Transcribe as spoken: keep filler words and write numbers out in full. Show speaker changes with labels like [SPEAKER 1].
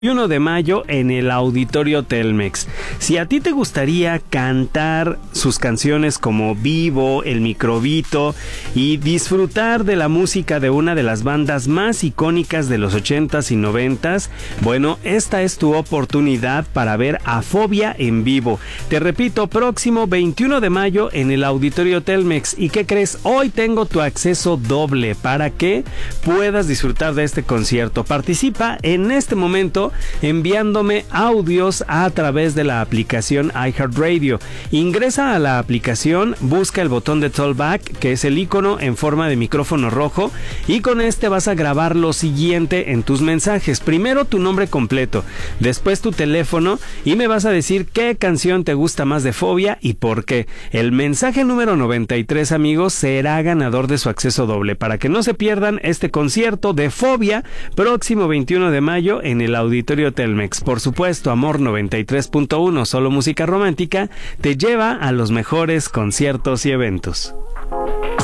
[SPEAKER 1] veintiuno de mayo en el Auditorio Telmex. Si a ti te gustaría cantar sus canciones como Vivo, El Microbito y disfrutar de la música de una de las bandas más icónicas de los ochentas y noventas, bueno, esta es tu oportunidad para ver a Fobia en vivo. Te repito, próximo veintiuno de mayo en el Auditorio Telmex. ¿Y qué crees? Hoy tengo tu acceso doble para que puedas disfrutar de este concierto. Participa en este momento enviándome audios a través de la aplicación iHeartRadio. Ingresa a la aplicación, busca el botón de Talkback, que es el icono en forma de micrófono rojo, y con este vas a grabar lo siguiente en tus mensajes. Primero tu nombre completo, después tu teléfono, y me vas a decir qué canción te gusta más de Fobia y por qué. El mensaje número noventa y tres, amigos, será ganador de su acceso doble para que no se pierdan este concierto de Fobia próximo veintiuno de mayo en el Auditorio Telmex. Por supuesto, Amor noventa y tres punto uno, solo música romántica, te lleva a los mejores conciertos y eventos.